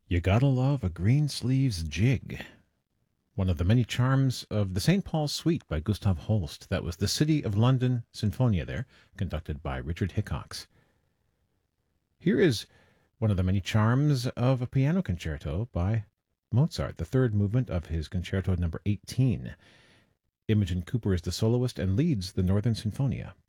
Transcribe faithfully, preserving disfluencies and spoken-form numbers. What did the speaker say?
You gotta love a Greensleeves jig. One of the many charms of the Saint Paul's Suite by Gustav Holst. That was the City of London Sinfonia there, conducted by Richard Hickox. Here is one of the many charms of a piano concerto by Mozart, the third movement of his Concerto number eighteen. Imogen Cooper is the soloist and leads the Northern Sinfonia.